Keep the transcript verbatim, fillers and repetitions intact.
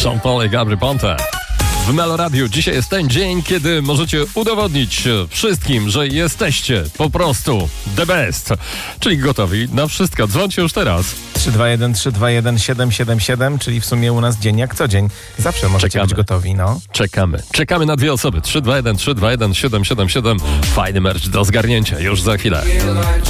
Sean Paul i Gabry Ponte. W Meloradiu dzisiaj jest ten dzień, kiedy możecie udowodnić wszystkim, że jesteście po prostu the best. Czyli gotowi na wszystko. Dzwońcie już teraz. trzy dwa jeden trzy dwa jeden siedem siedem siedem, czyli w sumie u nas dzień jak co dzień. Zawsze możecie Czekamy. być gotowi, no. Czekamy. Czekamy na dwie osoby. trzy dwa jeden trzy dwa jeden siedem siedem siedem. Fajny merch do zgarnięcia już za chwilę.